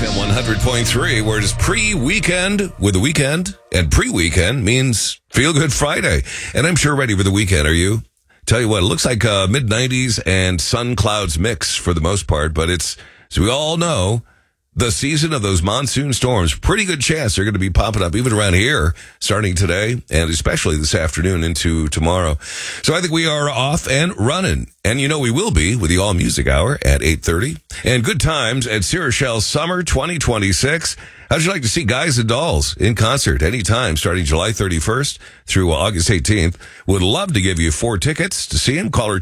FM 100.3, where it is pre-weekend with the weekend, and pre-weekend means Feel Good Friday. And I'm sure ready for the weekend, are you? Tell you what, it looks like mid-90s and sun clouds mix for the most part, but it's, as we all know, the season of those monsoon storms. Pretty good chance they're going to be popping up even around here starting today and especially this afternoon into tomorrow. So I think we are off and running. And you know we will be with the All Music Hour at 8:30. And good times at Sierra Shell Summer 2026. How'd you like to see Guys and Dolls in concert anytime starting July 31st through August 18th? Would love to give you 4 tickets to see him. Caller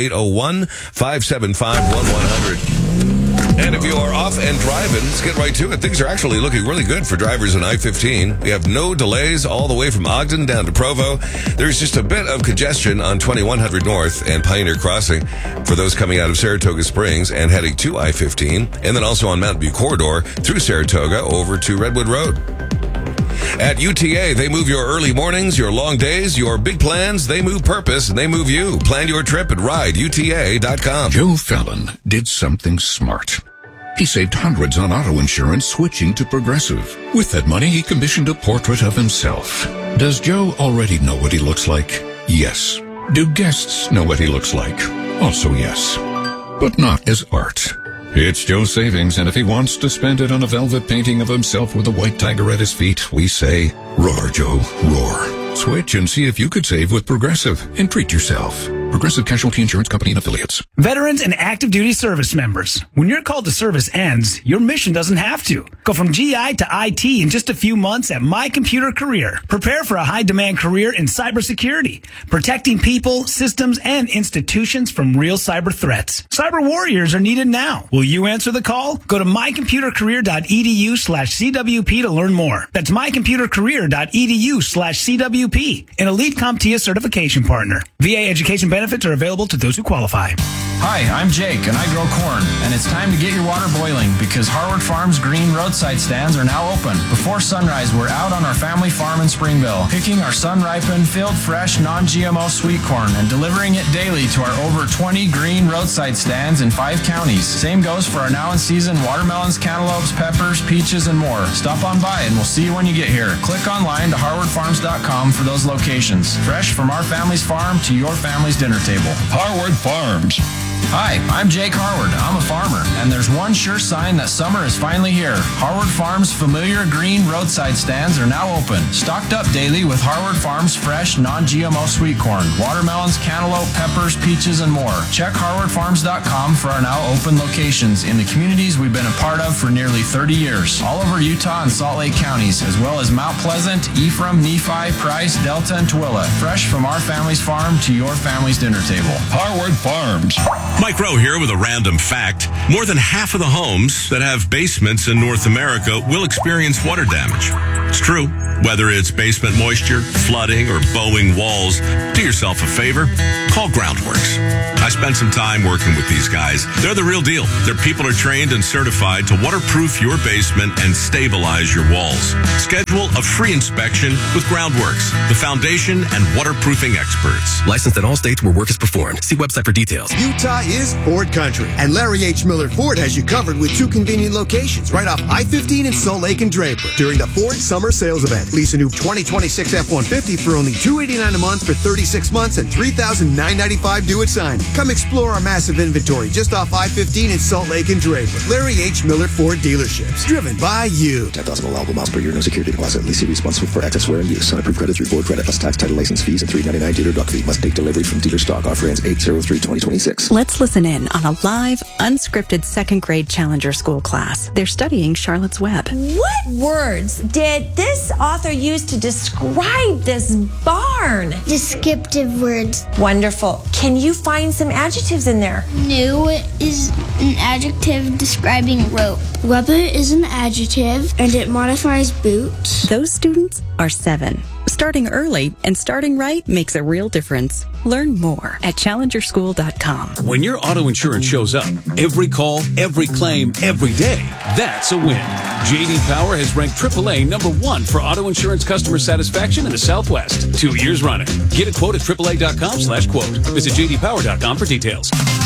10-801-575-1100. And if you are off and driving, let's get right to it. Things are actually looking really good for drivers on I-15. We have no delays all the way from Ogden down to Provo. There's just a bit of congestion on 2100 North and Pioneer Crossing for those coming out of Saratoga Springs and heading to I-15. And then also on Mountain View Corridor through Saratoga over to Redwood Road. At UTA, they move your early mornings, your long days, your big plans. They move purpose, and they move you. Plan your trip at rideuta.com. Joe Fallon did something smart. He saved hundreds on auto insurance switching to Progressive. With that money, he commissioned a portrait of himself. Does Joe already know what he looks like? Yes. Do guests know what he looks like? Also yes. But not as art. It's Joe's savings, and if he wants to spend it on a velvet painting of himself with a white tiger at his feet, we say, roar, Joe, roar. Switch and see if you could save with Progressive and treat yourself. Progressive Casualty Insurance Company and Affiliates. Veterans and active duty service members. When your call to service ends, your mission doesn't have to. Go from GI to IT in just a few months at My Computer Career. Prepare for a high-demand career in cybersecurity, protecting people, systems, and institutions from real cyber threats. Cyber warriors are needed now. Will you answer the call? Go to mycomputercareer.edu/CWP to learn more. That's mycomputercareer.edu/CWP, an elite CompTIA certification partner. VA education benefits are available to those who qualify. Hi, I'm Jake, and I grow corn, and it's time to get your water boiling because Harward Farms green roadside stands are now open. Before sunrise, we're out on our family farm in Springville, picking our sun-ripened, field-fresh, non-GMO sweet corn and delivering it daily to our over 20 green roadside stands in 5 counties. Same goes for our now-in-season watermelons, cantaloupes, peppers, peaches, and more. Stop on by, and we'll see you when you get here. Click online to harwardfarms.com for those locations. Fresh from our family's farm to your family's dinner table. Harward Farms. Hi, I'm Jake Harward. I'm a farmer, and there's one sure sign that summer is finally here. Harward Farms' familiar green roadside stands are now open, stocked up daily with Harward Farms fresh, non-GMO sweet corn, watermelons, cantaloupe, peppers, peaches, and more. Check harwardfarms.com for our now open locations in the communities we've been a part of for nearly 30 years, all over Utah and Salt Lake counties, as well as Mount Pleasant, Ephraim, Nephi, Price, Delta, and Tooele. Fresh from our family's farm to your family's dinner table. Harward Farms. Mike Rowe here with a random fact. More than half of the homes that have basements in North America will experience water damage. It's true. Whether it's basement moisture, flooding, or bowing walls, do yourself a favor. Call Groundworks. I spent some time working with these guys. They're the real deal. Their people are trained and certified to waterproof your basement and stabilize your walls. Schedule a free inspection with Groundworks, the foundation and waterproofing experts. Licensed in all states where work is performed. See website for details. Utah is Ford Country, and Larry H. Miller Ford has you covered with 2 convenient locations right off I-15 in Salt Lake and Draper. During the Ford Summer Sales Event, lease a new 2026 F-150 for only $289 a month for 36 months and $3,995 due at signing. Come explore our massive inventory just off I-15 in Salt Lake and Draper. Larry H. Miller Ford dealerships, driven by you. 10,000 allowable miles per year, no security deposit. Lease responsible for access, wear, and use. Unapproved credit through Ford Credit plus tax, title, license fees, and $399 dealer dock fee. Must take delivery from dealer stock. Offer ends 8/03/2026. Let's listen in on a live, unscripted 2nd grade Challenger School class. They're studying Charlotte's Web. What words did this author use to describe this barn? Descriptive words. Wonderful. Can you find some adjectives in there? New is an adjective describing rope. Rubber is an adjective, and it modifies boots. Those students are 7. Starting early and starting right makes a real difference. Learn more at challengerschool.com. When your auto insurance shows up, every call, every claim, every day, that's a win. J.D. Power has ranked AAA #1 for auto insurance customer satisfaction in the Southwest, 2 years running. Get a quote at AAA.com/quote. Visit jdpower.com for details.